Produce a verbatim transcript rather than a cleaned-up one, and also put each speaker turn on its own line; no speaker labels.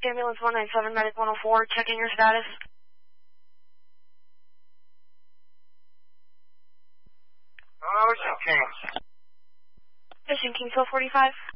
Ambulance one nine seven, Medic one oh four, checking your status.
Oh, Ocean King.
Ocean King, twelve forty-five.